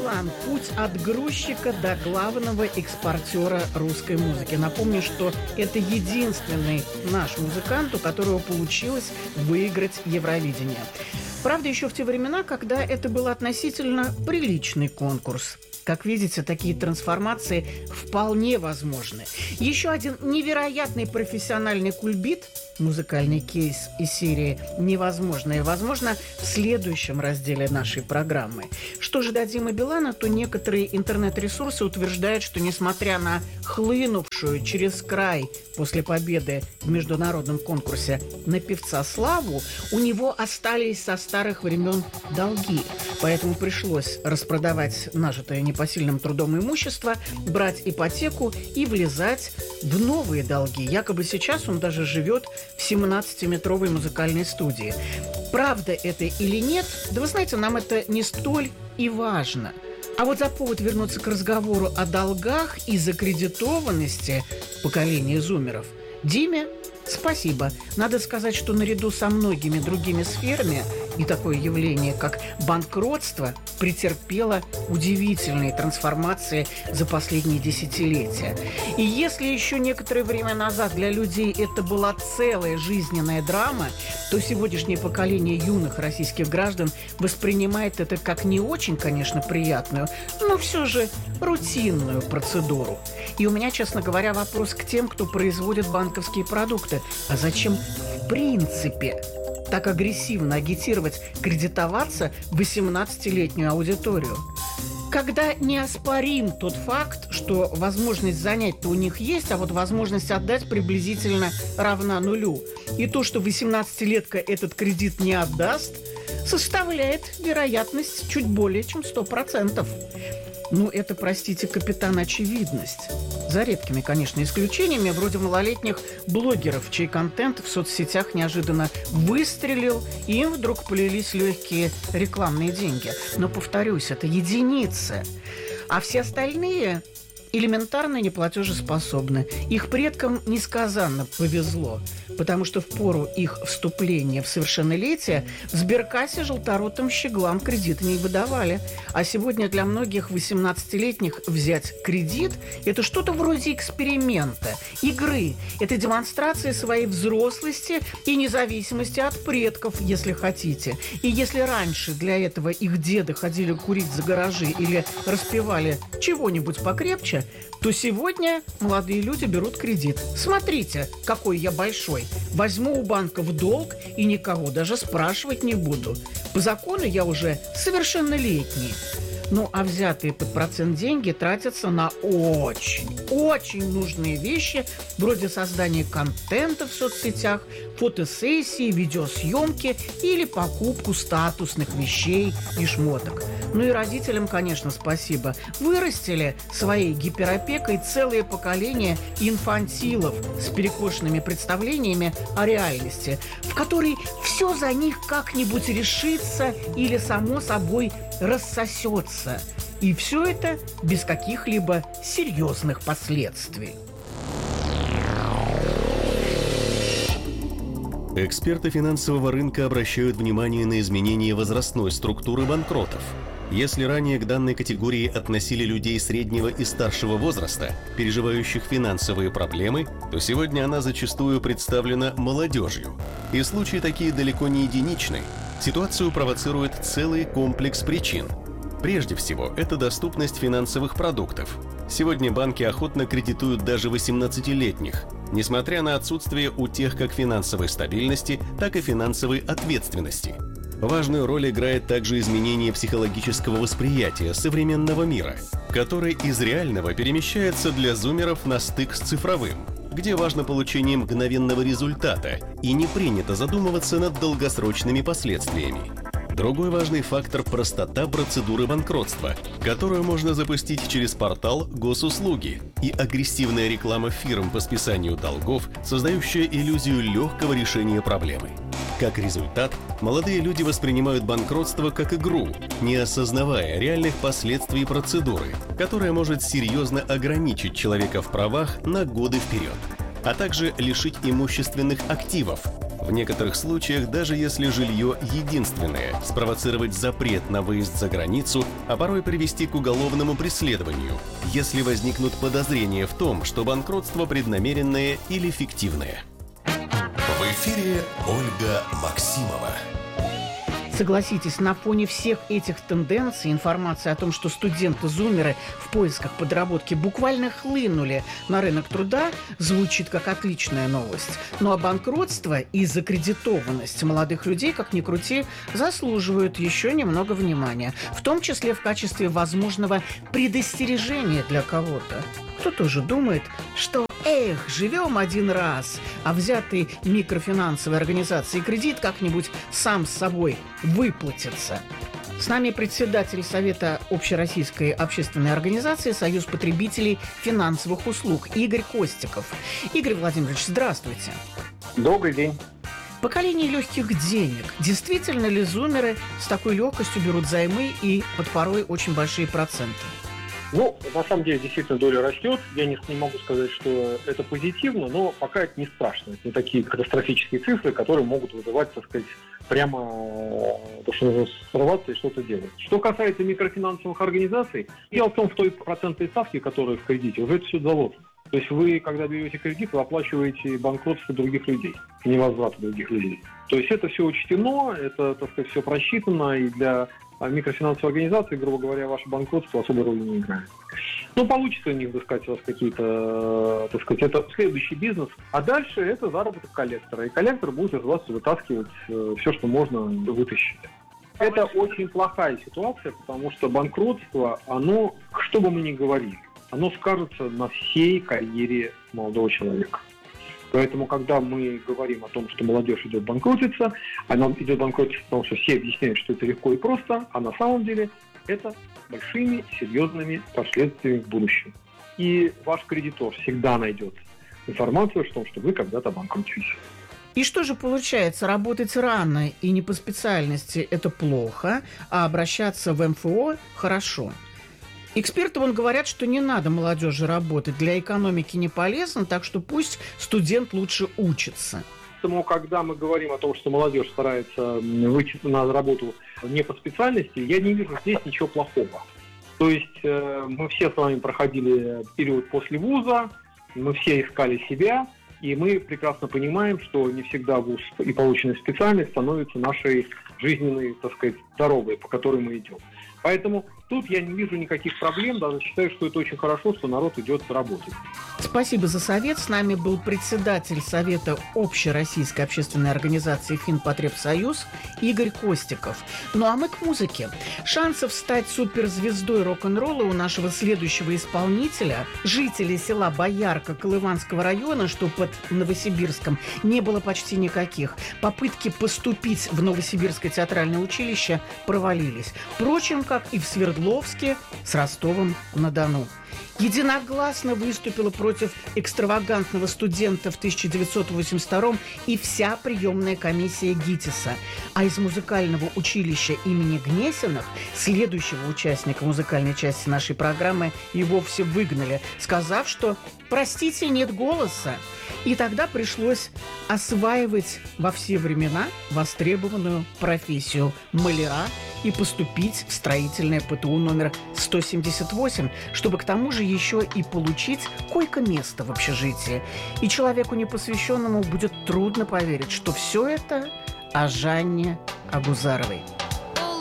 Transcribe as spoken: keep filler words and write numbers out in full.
Билан. Путь от грузчика до главного экспортера русской музыки. Напомню, что это единственный наш музыкант, у которого получилось выиграть Евровидение. Правда, еще в те времена, когда это был относительно приличный конкурс. Как видите, такие трансформации вполне возможны. Еще один невероятный профессиональный кульбит, музыкальный кейс из серии «Невозможное возможно» в следующем разделе нашей программы. Что же до Димы Билана, то некоторые интернет-ресурсы утверждают, что несмотря на хлынувшую через край после победы в международном конкурсе на певца славу, у него остались со старых времен долги. Поэтому пришлось распродавать нажитое непосильным трудом имущество, брать ипотеку и влезать в новые долги. Якобы сейчас он даже живет в семнадцатиметровой музыкальной студии. Правда это или нет? Да вы знаете, нам это не столь и важно. А вот за повод вернуться к разговору о долгах и закредитованности поколения зумеров, Диме спасибо. Надо сказать, что наряду со многими другими сферами и такое явление, как банкротство, претерпело удивительные трансформации за последние десятилетия. И если еще некоторое время назад для людей это была целая жизненная драма, то сегодняшнее поколение юных российских граждан воспринимает это как не очень, конечно, приятную, но все же рутинную процедуру. И у меня, честно говоря, вопрос к тем, кто производит банковские продукты. А зачем в принципе так агрессивно агитировать кредитоваться восемнадцатилетнюю аудиторию? Когда неоспорим тот факт, что возможность занять-то у них есть, а вот возможность отдать приблизительно равна нулю. И то, что восемнадцатилетка этот кредит не отдаст, составляет вероятность чуть более чем сто процентов. Ну, это, простите, капитан очевидность. За редкими, конечно, исключениями, вроде малолетних блогеров, чей контент в соцсетях неожиданно выстрелил, и им вдруг полились легкие рекламные деньги. Но, повторюсь, это единицы. А все остальные элементарно неплатежеспособны. Их предкам несказанно повезло, потому что в пору их вступления в совершеннолетие в сберкассе желторотым щеглам кредиты не выдавали. А сегодня для многих восемнадцатилетних взять кредит – это что-то вроде эксперимента, игры. Это демонстрация своей взрослости и независимости от предков, если хотите. И если раньше для этого их деды ходили курить за гаражи или распевали чего-нибудь покрепче, то сегодня молодые люди берут кредит. Смотрите, какой я большой. Возьму у банка в долг и никого даже спрашивать не буду. По закону я уже совершеннолетний. Ну, а взятые под процент деньги тратятся на очень, очень нужные вещи, вроде создания контента в соцсетях, фотосессии, видеосъемки или покупку статусных вещей и шмоток. Ну и родителям, конечно, спасибо. Вырастили своей гиперопекой целое поколение инфантилов с перекошенными представлениями о реальности, в которой все за них как-нибудь решится или само собой рассосется. И все это без каких-либо серьезных последствий. Эксперты финансового рынка обращают внимание на изменение возрастной структуры банкротов. Если ранее к данной категории относили людей среднего и старшего возраста, переживающих финансовые проблемы, то сегодня она зачастую представлена молодежью. И случаи такие далеко не единичны. Ситуацию провоцирует целый комплекс причин. Прежде всего, это доступность финансовых продуктов. Сегодня банки охотно кредитуют даже восемнадцатилетних, несмотря на отсутствие у тех как финансовой стабильности, так и финансовой ответственности. Важную роль играет также изменение психологического восприятия современного мира, который из реального перемещается для зумеров на стык с цифровым, где важно получение мгновенного результата и не принято задумываться над долгосрочными последствиями. Другой важный фактор – простота процедуры банкротства, которую можно запустить через портал госуслуги, и агрессивная реклама фирм по списанию долгов, создающая иллюзию легкого решения проблемы. Как результат, молодые люди воспринимают банкротство как игру, не осознавая реальных последствий процедуры, которая может серьезно ограничить человека в правах на годы вперед, а также лишить имущественных активов. В некоторых случаях, даже если жилье единственное, спровоцировать запрет на выезд за границу, а порой привести к уголовному преследованию, если возникнут подозрения в том, что банкротство преднамеренное или фиктивное. В эфире Ольга Максимова. Согласитесь, на фоне всех этих тенденций информация о том, что студенты-зумеры в поисках подработки буквально хлынули на рынок труда, звучит как отличная новость. Ну а банкротство и закредитованность молодых людей, как ни крути, заслуживают еще немного внимания, в том числе в качестве возможного предостережения для кого-то. Кто тоже думает, что эх, живем один раз, а взятый микрофинансовой организацией кредит как-нибудь сам с собой выплатится. С нами председатель Совета Общероссийской общественной организации «Союз потребителей финансовых услуг» Игорь Костиков. Игорь Владимирович, здравствуйте. Добрый день. Поколение легких денег. Действительно ли зумеры с такой легкостью берут займы и под порой очень большие проценты? Ну, на самом деле, действительно, доля растет. Я не, не могу сказать, что это позитивно, но пока это не страшно. Это не такие катастрофические цифры, которые могут вызывать, так сказать, прямо то, что нужно срываться и что-то делать. Что касается микрофинансовых организаций, дело в том, что той процентной ставки, которая в кредите, уже это все заложено. То есть вы, когда берете кредит, вы оплачиваете банкротство других людей, невозврат других людей. То есть это все учтено, это, так сказать, все просчитано, и для микрофинансовой организации, грубо говоря, ваше банкротство особой роли не играет. Ну, получится у них, так сказать, у вас какие-то, так сказать, это следующий бизнес. А дальше это заработок коллектора. И коллектор будет из вас вытаскивать все, что можно вытащить. Это очень плохая ситуация, потому что банкротство, оно, что бы мы ни говорили, оно скажется на всей карьере молодого человека. Поэтому, когда мы говорим о том, что молодежь идет банкротиться, она идет банкротиться, потому что все объясняют, что это легко и просто, а на самом деле это большими, серьезными последствиями в будущем. И ваш кредитор всегда найдет информацию о том, что вы когда-то банкротитесь. И что же получается, работать рано и не по специальности – это плохо, а обращаться в эм эф о – хорошо? Эксперты вон говорят, что не надо молодежи работать, для экономики не полезно, так что пусть студент лучше учится. Поэтому, когда мы говорим о том, что молодежь старается выйти на работу не по специальности, я не вижу здесь ничего плохого. То есть э, мы все с вами проходили период после вуза, мы все искали себя, и мы прекрасно понимаем, что не всегда вуз и полученная специальность становится нашей жизненной, так сказать, дорогой, по которой мы идем. Поэтому тут я не вижу никаких проблем, даже считаю, что это очень хорошо, что народ идет работать. Спасибо за совет. С нами был председатель Совета Общероссийской общественной организации «Финпотребсоюз» Игорь Костиков. Ну а мы к музыке. Шансов стать суперзвездой рок-н-ролла у нашего следующего исполнителя, жителей села Боярка Колыванского района, что под Новосибирском, не было почти никаких. Попытки поступить в Новосибирское театральное училище провалились. Впрочем, как и в Свердловске с Ростовом-на-Дону. Единогласно выступила против экстравагантного студента в тысяча девятьсот восемьдесят втором и вся приемная комиссия ГИТИСа. А из музыкального училища имени Гнесиных, следующего участника музыкальной части нашей программы, и вовсе выгнали, сказав, что «простите, нет голоса». И тогда пришлось осваивать во все времена востребованную профессию маляра и поступить в строительное ПТУ номер сто семьдесят восемь, чтобы к тому же еще и получить койко-место в общежитии. И человеку непосвященному будет трудно поверить, что все это о Жанне Агузаровой.